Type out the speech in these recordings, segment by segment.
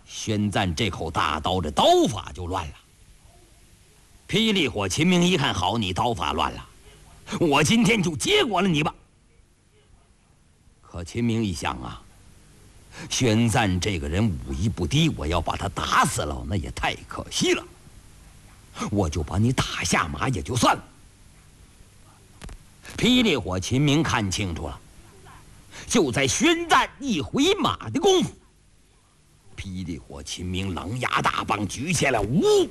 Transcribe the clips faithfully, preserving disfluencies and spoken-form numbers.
宣赞这口大刀，这刀法就乱了。霹雳火秦明一看，好，你刀法乱了，我今天就结果了你吧。可秦明一想啊，宣赞这个人武艺不低，我要把他打死了，那也太可惜了。我就把你打下马也就算了。霹雳火秦明看清楚了，就在宣赞一回马的功夫，霹雳火秦明狼牙大棒举起来，呜！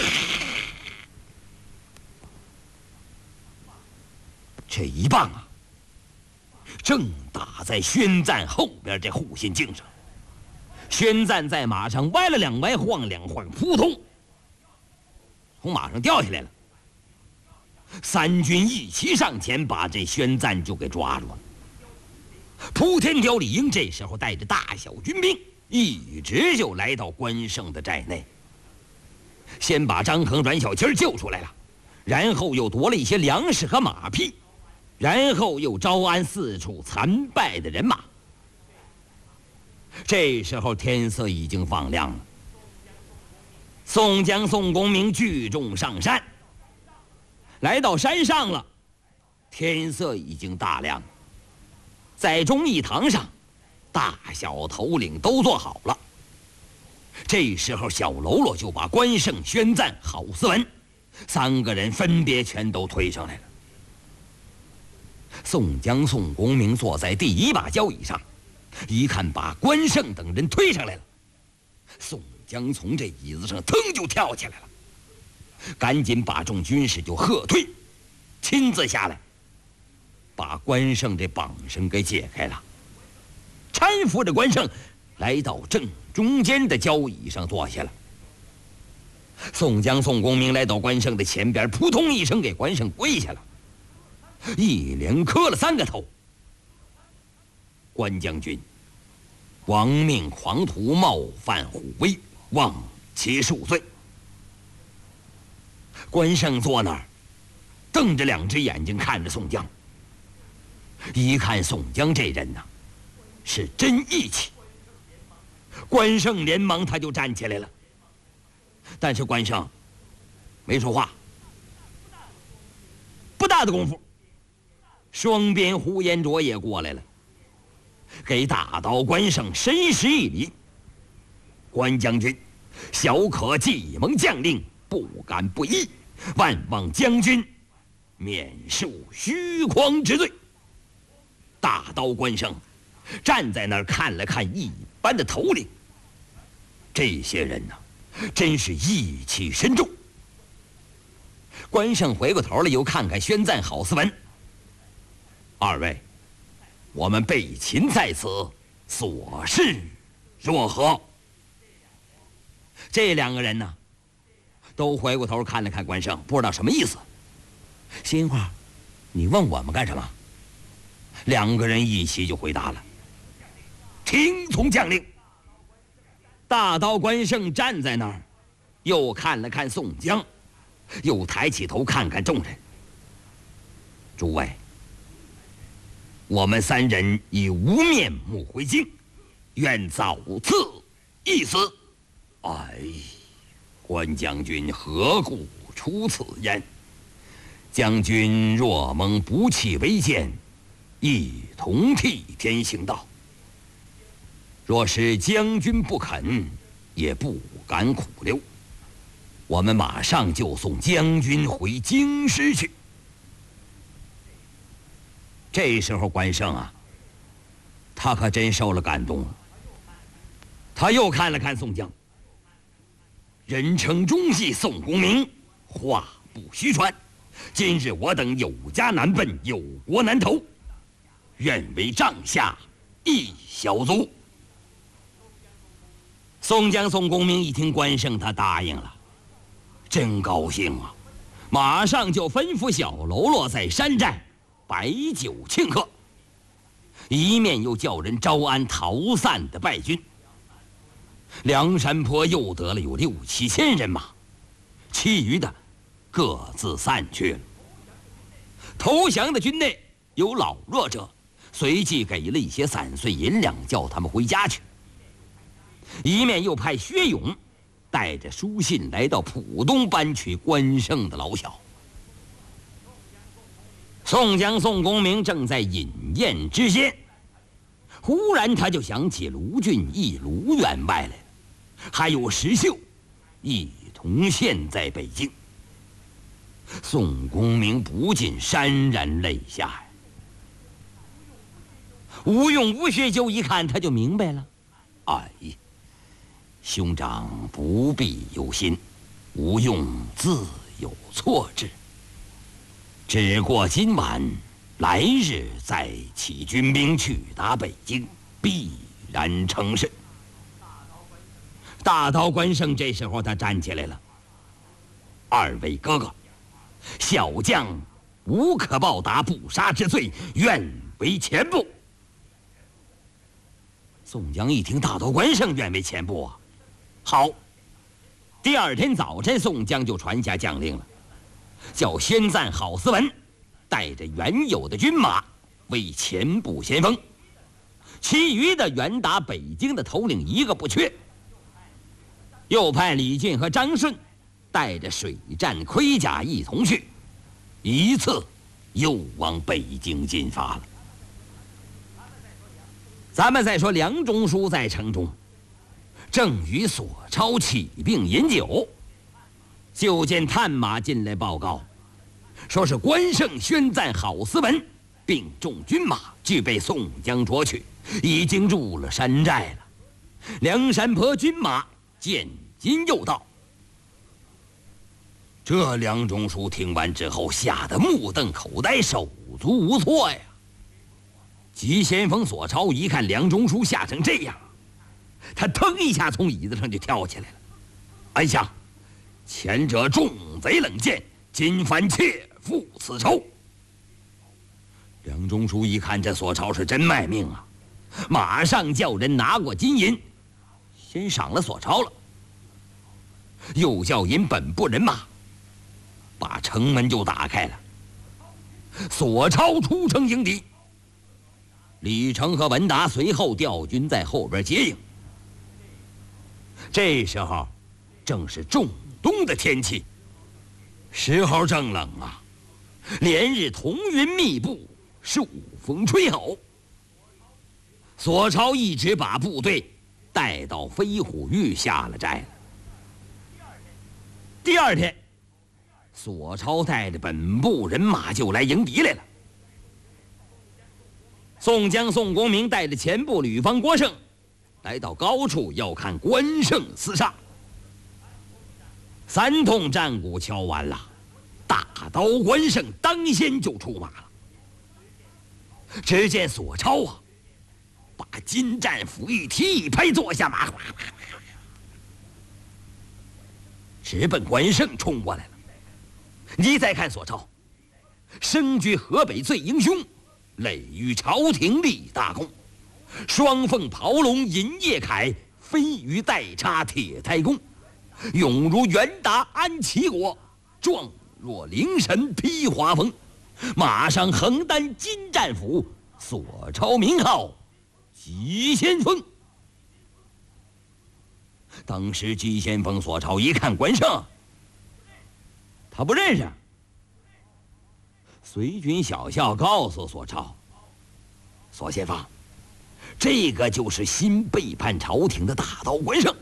这一棒啊，正打在宣赞后边这护心镜上。宣赞在马上歪了两歪，晃两晃，扑通，从马上掉下来了。三军一齐上前，把这宣赞就给抓住了。扑天雕李应这时候带着大小军兵，一直就来到关胜的寨内，先把张衡、阮小七救出来了，然后又夺了一些粮食和马匹，然后又招安四处残败的人马。这时候天色已经放亮了，宋江、宋公明聚众上山，来到山上了，天色已经大亮了。在忠义堂上，大小头领都坐好了。这时候小喽啰就把关胜、宣赞、郝思文三个人分别全都推上来了。宋江、宋公明坐在第一把交椅上，一看把关胜等人推上来了，宋江从这椅子上腾就跳起来了，赶紧把众军士就喝退，亲自下来把关胜这绑绳给解开了，搀扶着关胜来到正中间的交椅上坐下了。宋江、宋公明来到关胜的前边，扑通一声给关胜跪下了，一连磕了三个头。关将军，亡命狂徒，冒犯虎威，望其恕罪。关胜坐那儿，瞪着两只眼睛看着宋江。一看宋江这人呐、啊，是真义气。关胜连忙他就站起来了，但是关胜没说话。不大的功夫，双边呼延灼也过来了，给大刀关胜深施一礼。关将军，小可计蒙将令，不敢不依，万望将军免恕虚诳之罪。大刀关胜站在那儿看了看一般的头领，这些人呐、啊，真是义气深重。关胜回过头来，又看看宣赞、郝思文，二位，我们备擒在此，所事若何？这两个人呢，都回过头看了看关胜，不知道什么意思。心话，你问我们干什么？两个人一起就回答了：听从将令。大刀关胜站在那儿，又看了看宋江，又抬起头看看众人。诸位，我们三人已无面目回京，愿早赐一死。哎，关将军何故出此言？将军若蒙不弃为奸，一同替天行道。若是将军不肯，也不敢苦留。我们马上就送将军回京师去。这时候关胜啊，他可真受了感动了。他又看了看宋江，人称忠义宋公明，话不虚传。今日我等有家难奔，有国难投，愿为帐下一小卒。宋江、宋公明一听关胜他答应了，真高兴啊，马上就吩咐小喽啰在山寨摆酒庆贺，一面又叫人招安逃散的败军。梁山坡又得了有六七千人马，其余的各自散去了。投降的军内有老弱者，随即给了一些散碎银两，叫他们回家去。 一面又派薛勇带着书信来到浦东搬取关胜的老小。宋江宋公明正在饮宴之间，忽然他就想起卢俊义卢员外来了，还有石秀一同现在北京。宋公明不禁潸然泪下呀。吴用吴学究一看他就明白了，哎，兄长不必忧心，吴用自有错之。只过今晚，来日再起军兵去打北京，必然成事。大刀关胜这时候他站起来了，二位哥哥，小将无可报答不杀之罪，愿为前部。宋江一听大刀关胜愿为前部啊，好。第二天早晨，宋江就传下将令了，叫宣赞郝思文带着原有的军马为前部先锋，其余的援打北京的头领一个不缺。又派李俊和张顺带着水战盔甲一同去，一次又往北京进发了。咱们再说梁中书在城中正与索超起病饮酒，就见探马进来报告，说是关胜、宣赞、郝思文并众军马俱被宋江捉去，已经入了山寨了。梁山泊军马见今又到。这梁中书听完之后，吓得目瞪口呆，手足无措呀。急先锋索超一看梁中书吓成这样，他腾一下从椅子上就跳起来了。哎呀，前者众贼冷箭，今番切负此仇。梁中书一看这索超是真卖命啊，马上叫人拿过金银，先赏了索超了，又叫引本部人马，把城门就打开了。索超出城迎敌，李成和文达随后调军在后边接应。这时候正是仲冬的天气，时候正冷啊，连日彤云密布，朔风吹吼。索超一直把部队带到飞虎峪下了寨了。第二天，索超带着本部人马就来迎敌来了。宋江、宋公明带着前部吕方、郭盛来到高处，要看关胜厮杀。三通战鼓敲完了，大刀关胜当先就出马了。只见索超啊，把金战斧一提，一拍坐下马，直奔关胜冲过来了。你再看索超，身居河北最英雄，累于朝廷立大功，双凤袍龙银叶铠，飞鱼带插铁胎弓，勇如袁达安齐国，壮若灵神披华峰，马上横担金战斧，索超名号急先锋。当时急先锋索超一看关胜，他不认识。随军小校告诉索超，索先锋，这个就是新背叛朝廷的大刀关胜。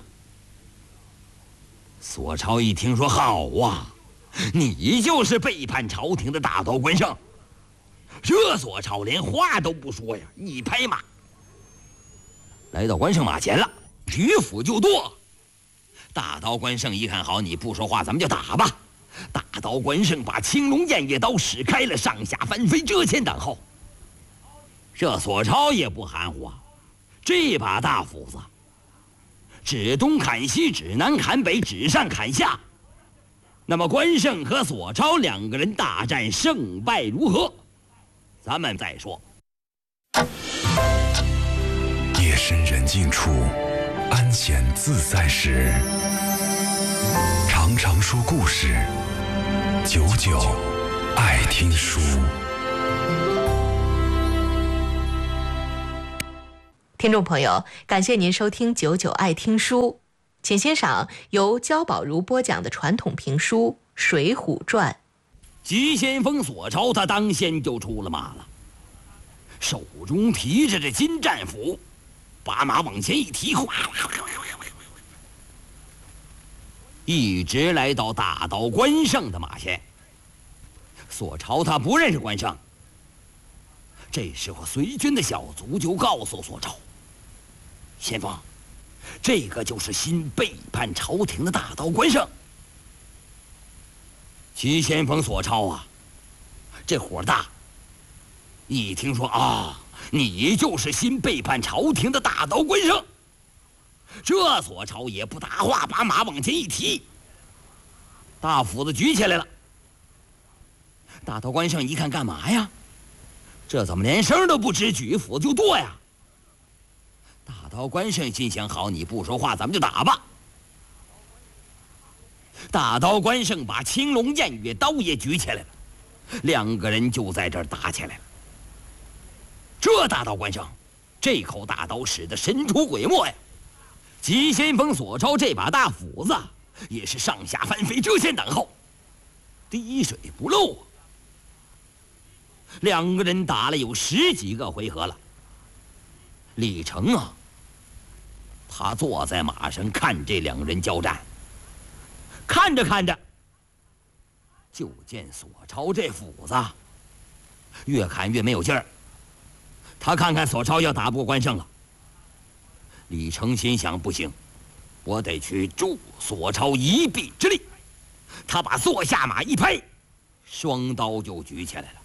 索超一听说，好啊，你就是背叛朝廷的大刀关胜。这索超连话都不说呀，一拍马来到关胜马前了，举斧就剁。大刀关胜一看，好，你不说话，咱们就打吧。大刀关胜把青龙偃月刀使开了，上下翻飞，遮前挡后。这索超也不含糊啊，这把大斧子指东砍西，指南砍北，指上砍下。那么关胜和索超两个人大战，胜败如何，咱们再说。 夜深人静处，安闲自在时，常常说故事，久久爱听书。 听众朋友，感谢您收听九九爱听书，请欣赏由焦宝如播讲的传统评书《水浒传》。 急先锋索超他当先就出了马了，手中提着这金战斧，把马往前一提，哗哗哗哗哗，一直来到大刀关胜的马前。索超他不认识关胜，这时候随军的小卒就告诉索超：先锋，这个就是新背叛朝廷的大刀关胜。齐先锋索超啊，这火大，一听说啊，你就是新背叛朝廷的大刀关胜，这索超也不答话，把马往前一提，大斧子举起来了。大刀关胜一看，干嘛呀？这怎么连声都不吱，举斧子就剁呀？大刀关胜心想：好，你不说话，咱们就打吧。大刀关胜把青龙偃月刀也举起来了，两个人就在这儿打起来了。这大刀关胜，这口大刀使得神出鬼没呀！急先锋索超这把大斧子也是上下翻飞，遮先挡后，滴水不漏啊！两个人打了有十几个回合了。李成啊，他坐在马上看这两人交战，看着看着，就见索超这斧子越砍越没有劲儿。他看看索超要打不过关胜了，李成心想：不行，我得去助索超一臂之力。他把坐下马一拍，双刀就举起来了。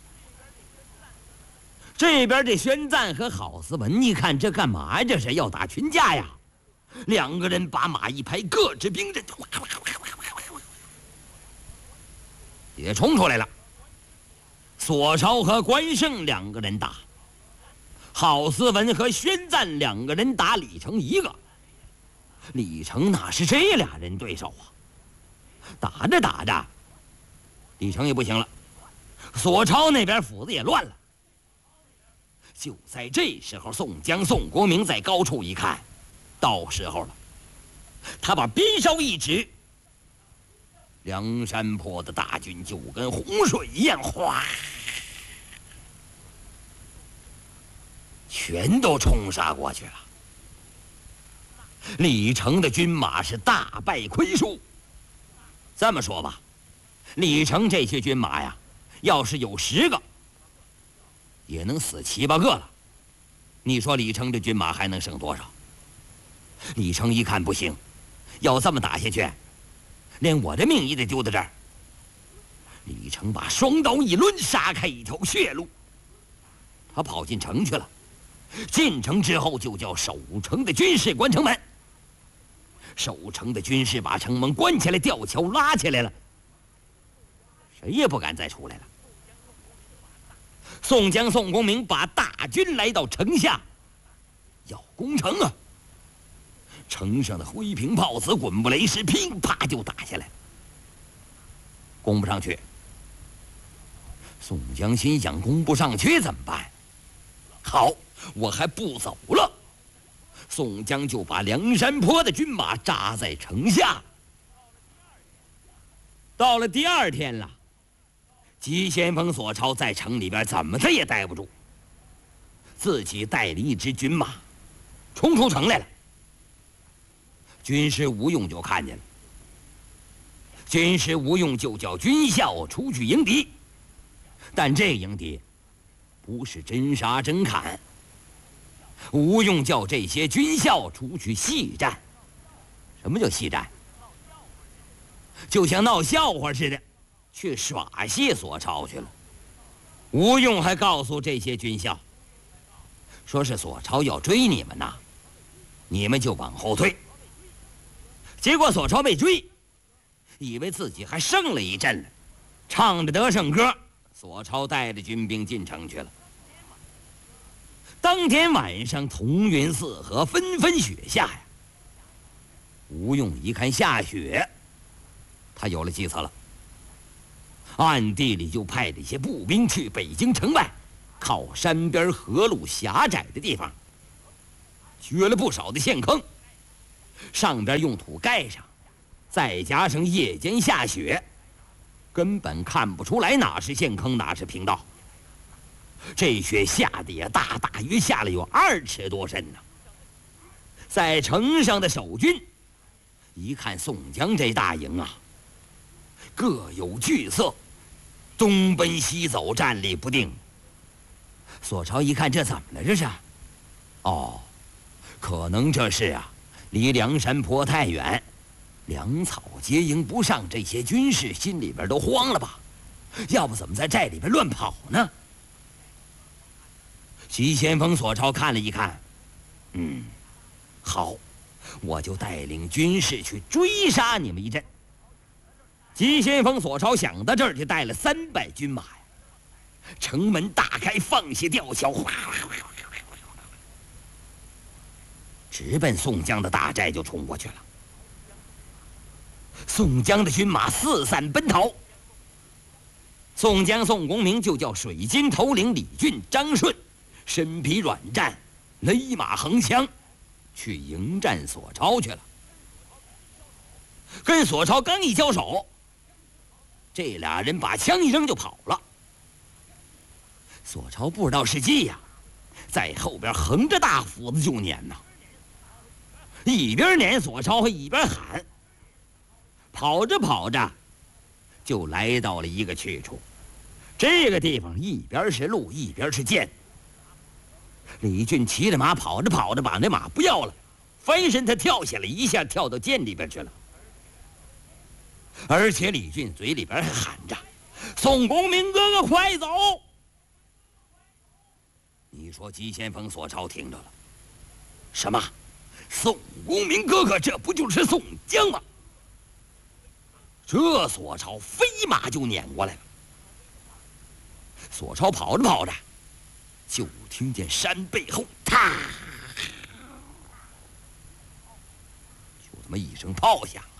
这边这宣赞和郝思文一看，这干嘛呀？这是要打群架呀！两个人把马一拍，各执兵刃，也冲出来了。索超和关胜两个人打，郝思文和宣赞两个人打李成一个。李成哪是这俩人对手啊？打着打着，李成也不行了，索超那边斧子也乱了。就在这时候，宋江、宋国明在高处一看，到时候了，他把鞭梢一指，梁山泊的大军就跟洪水一样，哗，全都冲杀过去了。李成的军马是大败亏输。这么说吧，李成这些军马呀，要是有十个，也能死七八个了。你说李成这军马还能剩多少？李成一看不行，要这么打下去，连我的命也得丢在这儿。李成把双刀一抡，杀开一条血路，他跑进城去了。进城之后，就叫守城的军士关城门。守城的军士把城门关起来，吊桥拉起来了，谁也不敢再出来了。宋江、宋公明把大军来到城下，要攻城啊！城上的灰瓶炮子、滚布雷石，乒啪就打下来，攻不上去。宋江心想：攻不上去怎么办？好，我还不走了。宋江就把梁山泊的军马扎在城下。到了第二天了，急先锋索超在城里边怎么他也待不住，自己带了一支军马冲出城来了。军师吴用就看见了，军师吴用就叫军校出去迎敌，但这迎敌不是真杀真砍，吴用叫这些军校出去戏战。什么叫戏战？就像闹笑话似的，去耍戏索超去了。吴用还告诉这些军校，说是索超要追你们呐，你们就往后退。结果索超被追，以为自己还胜了一阵了，唱着得胜歌，索超带着军兵进城去了。当天晚上，彤云四合，纷纷雪下呀。吴用一看下雪，他有了计策了，暗地里就派了一些步兵去北京城外，靠山边河路狭窄的地方， 掘了不少的陷坑，上边用土盖上，再加上夜间下雪，根本看不出来哪是陷坑哪是平道。这雪下的也大，大约下了有二尺多深呢。在城上的守军一看宋江这大营啊，各有惧色，东奔西走，站立不定。索超一看，这怎么了？这是？哦，可能这是啊，离梁山坡太远，粮草接应不上，这些军士心里边都慌了吧？要不怎么在寨里边乱跑呢？徐先锋、索超看了一看，嗯，好，我就带领军士去追杀你们一阵。徐先锋、索超想到这儿，就带了三百军马呀，城门大开，放下吊桥，哗哗哗哗哗，直奔宋江的大寨就冲过去了。宋江的军马四散奔逃。宋江、宋公明就叫水军头领李俊、张顺身披软战，勒马横枪，去迎战索超去了。跟索超刚一交手，这俩人把枪一扔就跑了。索超不知道时机呀，在后边横着大斧子就撵呐，一边撵索超还一边喊。跑着跑着，就来到了一个去处。这个地方一边是路，一边是涧。李俊骑着马跑着跑着，把那马不要了，翻身他跳下来，一下跳到涧里边去了。而且李俊嘴里边还喊着：“宋公明哥哥，快走！”你说急先锋、索超听着了，什么？宋公明哥哥，这不就是宋江吗？这索超飞马就撵过来了。索超跑着跑着，就听见山背后啪，就这么一声炮响啊！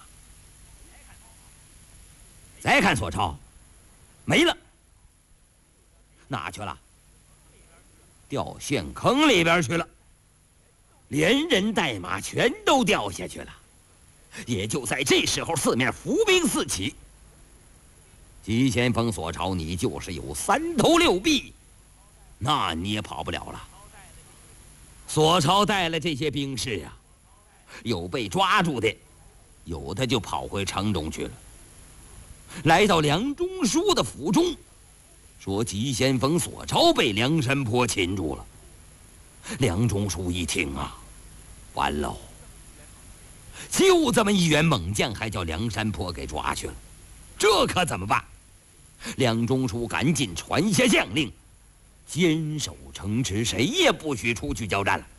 再看索超，没了，哪去了？掉陷坑里边去了，连人带马全都掉下去了。也就在这时候，四面伏兵四起。急先锋、索超，你就是有三头六臂，那你也跑不了了。索超带了这些兵士啊，有被抓住的，有的就跑回城中去了。来到梁中书的府中，说急先锋、索超被梁山坡擒住了。梁中书一听啊，完喽！就这么一员猛将，还叫梁山坡给抓去了，这可怎么办？梁中书赶紧传下将令，坚守城池，谁也不许出去交战了。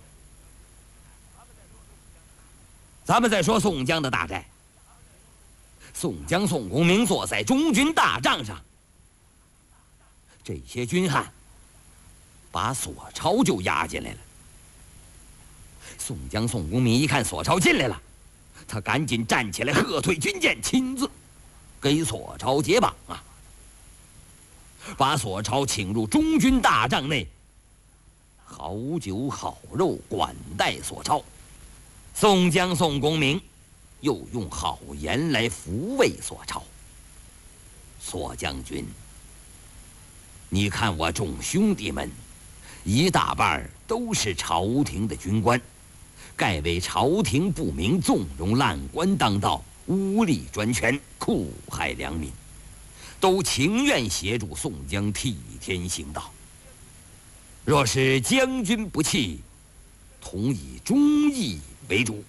咱们再说宋江的大寨。宋江、宋公明坐在中军大帐上，这些军汉把索超就押进来了。宋江、宋公明一看索超进来了，他赶紧站起来喝退军舰，亲自给索超解绑啊，把索超请入中军大帐内，好酒好肉管待索超。宋江、宋公明又用好言来抚慰索超。索将军，你看我众兄弟们，一大半都是朝廷的军官，盖为朝廷不明，纵容滥官当道，污吏专权，酷害良民，都情愿协助宋江替天行道。若是将军不弃，同以忠义为主。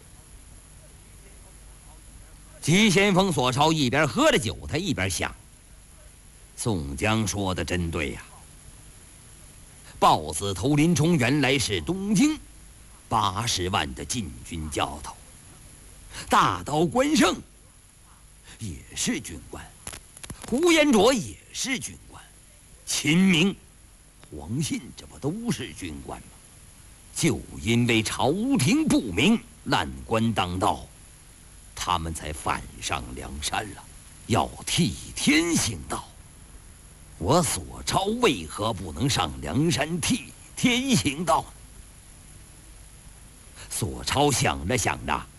急先锋索超一边喝着酒，他一边想：宋江说的真对呀、啊！豹子头林冲原来是东京八十万的禁军教头，大刀关胜也是军官，呼延灼也是军官，秦明、黄信这不都是军官吗？就因为朝廷不明，滥官当道，他们才反上梁山了，要替天行道。我索超为何不能上梁山替天行道呢？ 索超想着想着，